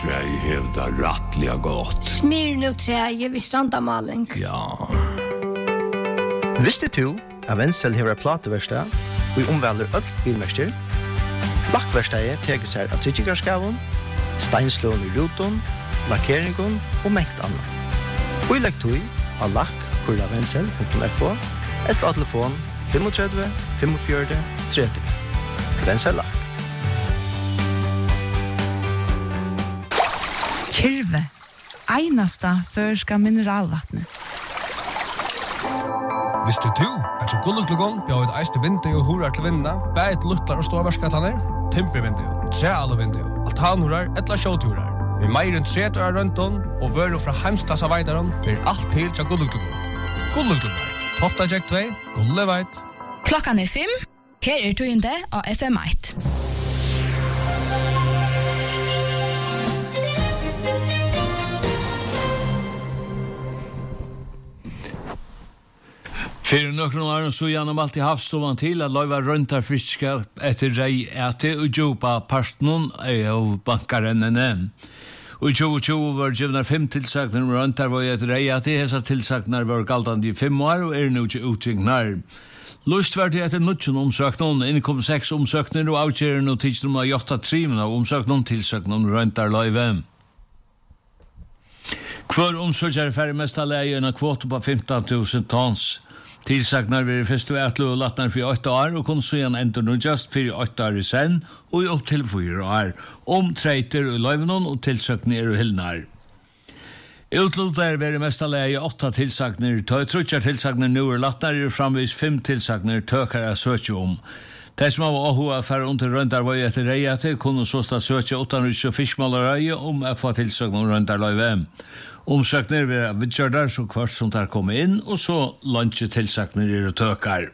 träj hävda rattliga gott. Smyrnoträj vid strandamaling. Ja. Visste du att Wenzel har plateverkstad och omvälder öll bilmärster? Lackverkstadet teker sig av tryggjarskaven, steinslån i ruton, lackeringen och mängd annat. Och i lektor av lack.wenzel.fo eller telefon 35 45 30. Wenzel Lack. Kyrve, einasta førska mineralvattnet. Visste du at så gulluglugon bjør et eiste vindu og hurar til vinna, bæt luttlar og ståvarskatlaner, timpervindu, trealvindu, altanhurar, etla sjåturar. Vi meir enn 30 år rundt og vøru fra heimstasa veidaron, blir alt til til gulluglugon. Gulluglugon, Tofta Jack 2, Gulleveit. Klokkan 5, her tøyende av FM1. För några år så genom alltid havstovan till att löva röntar fiskar efter rei äte och djupa partnern av bankarennene. Och 2020 var givna 5 tillsagnar röntar var ett rei äte. Dessa tillsagnar var galdande i 5 år och nu inte utgångnar. Lust var det etter nutjen omsøknon, innkom 6 omsøkner og avgjeren og tidsrom av 8 trimen av omsøknon tilsøknon røntar løyve. Hver omsøkjer færre mesta leie en kvote på 15 000 tons. Tilsagnar vil først og etlo og latnar for 8 år, og kun så igjen enda nå just for 8 år i sen, og opp til 4 år, om treiter og løyvenon og tilsøkner og hildnar. Utlutar er mesta leie 8 tilsagner, trutjar tilsagner nu latnar framvis 5 tilsagner tøkar søkje om. De som har åhua for under røndarvøy etter reiate, kunne såsta søkje utanriks og fiskmålarøye om å få tilsagner om røndarløyve. Omsøkner vil vidgjørdar så kvart som tar komme inn, og så lunsje tilsagner tøkar.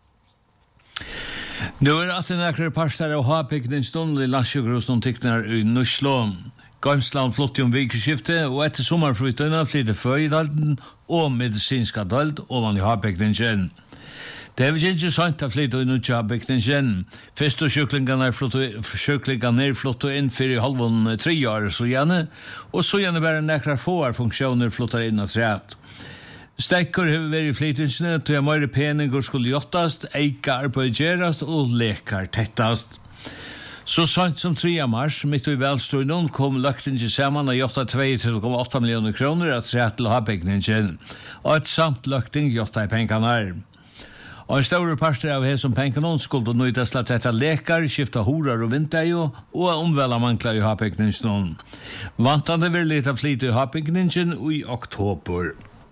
Nu at en ekre parstar av havpikken stund i landsjøgrosnon tikkner i Nuslå. Gamsland flott om vikeskifte, og etter sommerflyttene flytter føydalden og medisinska dalt ovan i havbygningen. Det er ikke sant å flytte inn i havbygningen. Først og sjuklingarna flottet inn for i halvån 3 år så gjerne, og så gjerne bare nekrar få funksjoner flottet inn at rett. Stekker har vært i flyttingsene, til jeg mer peninger skulle gjottast, eika arbeiderast og lekar tettast. Så sant som 3 mars, mitt i velstøynen, kom løktingen sammen av 2,8 millioner kroner at rett til havbygningen, og et samt løkting gjøtta i pengene. Og en større parter av her som pengene skulle nøydes til dette lekar, skifta horar og vinteio, og omvela manklar i havbygningen. Vantande vil litt av flyt i havbygningen i oktober.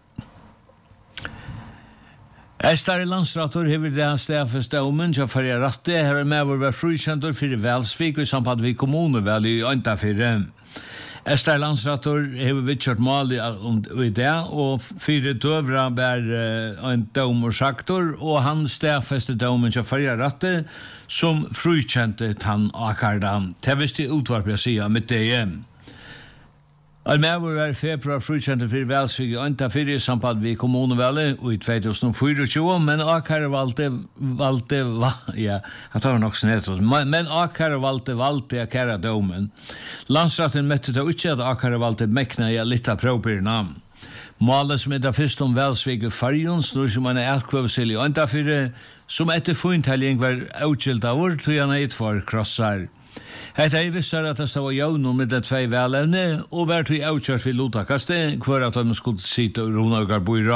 Estare landsrator hever det hans stedfeste omen, som fyrir ratte, hever med vår frukjentor fyrir Velsvik og samband vi kommunevel i Øyntafire. Estare landsrator hever vidkjørt mal i det, og fyrir døvra bær en domersaktor, og han stedfeste domen som fyrir ratte, som frukjente tann akardan. Det visste utvarp jeg sier med det. Almevor var februar frukjente for Velsvik i Øyntafire i samband vi kommunevellet og i 2024, men Akare valgte ja, jeg tar nok snedtråd, men Akare valgte Akare domen. Landsraten møtte det ikke at Akare valgte mekna i litt av prøvbyrna. Målet som er det første om Velsvik i Farjon, snur som en elkvøvsel i Øyntafire, som etter funntelling var utskilt av vårt, tog han et for krossar. Hetta vissar at det stod jaunon med de 2 velevne, og vært vi avkjørt vi lotakaste, hver at de skulle sitte og Ronaugar bor